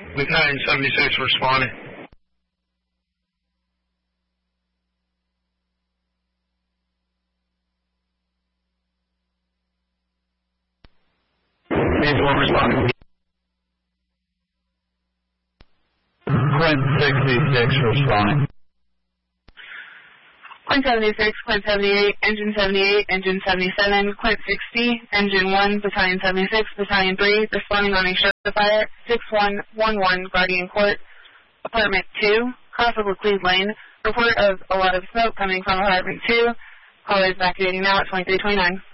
Battalion 76 responding. Phase 1 responding. Quint 66 responding. Quint 76, Quint 78, Engine 78, Engine 77, Quint 60, Engine 1, Battalion 76, Battalion 3, responding on a sharp fire, 6111 Guardian Court, Apartment 2, cross of Laclede Lane, report of a lot of smoke coming from Apartment 2, call is evacuating now at 2329.